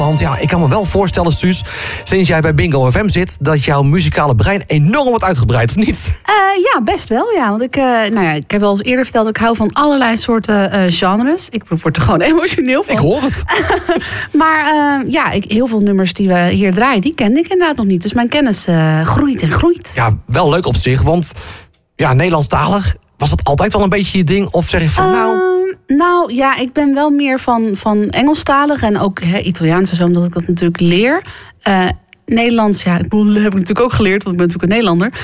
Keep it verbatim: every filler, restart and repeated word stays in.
Want ja, ik kan me wel voorstellen, Suus, sinds jij bij Bingo F M zit, dat jouw muzikale brein enorm wordt uitgebreid, of niet? Uh, ja, best wel, ja. Want ik, uh, nou ja, ik heb wel eens eerder verteld dat ik hou van allerlei soorten uh, genres. Ik word er gewoon emotioneel van. Ik hoor het. Maar uh, ja, ik, heel veel nummers die we hier draaien, die kende ik inderdaad nog niet. Dus mijn kennis uh, groeit en groeit. Ja, wel leuk op zich, want ja, Nederlandstalig, was dat altijd wel een beetje je ding? Of zeg je van, uh, nou... Nou ja, ik ben wel meer van, van Engelstalig en ook he, Italiaans en zo, omdat ik dat natuurlijk leer. Uh, Nederlands, ja, ik bedoel, heb ik natuurlijk ook geleerd, want ik ben natuurlijk een Nederlander.